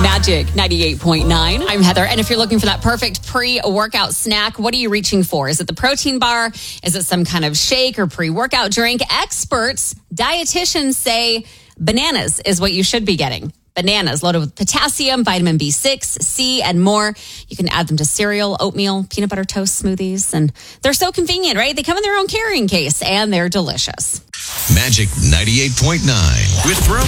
Magic 98.9. I'm Heather. And if you're looking for that perfect pre-workout snack, what are you reaching for? Is it the protein bar? Is it some kind of shake or pre-workout drink? Experts, dietitians say bananas is what you should be getting. Bananas loaded with potassium, vitamin B6, C, and more. You can add them to cereal, oatmeal, peanut butter toast smoothies. And they're so convenient, right? They come in their own carrying case, and they're delicious. Magic 98.9 with Throw